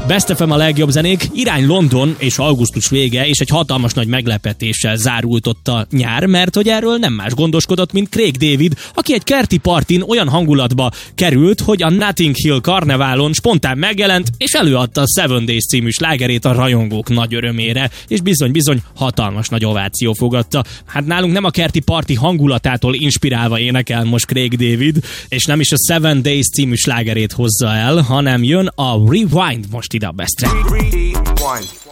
Best FM a legjobb zenék, irány London, és augusztus vége, és egy hatalmas nagy meglepetéssel zárult ott a nyár, mert hogy erről nem más gondoskodott, mint Craig David, aki egy kerti partin olyan hangulatba került, hogy a Notting Hill karneválon spontán megjelent, és előadta a Seven Days című slágerét a rajongók nagy örömére, és bizony hatalmas nagy ováció fogadta. Hát nálunk nem a kerti parti hangulatától inspirálva énekel most Craig David, és nem is a Seven Days című slágerét hozza el, hanem jön a Rewind most ide a Bestre. Rewind.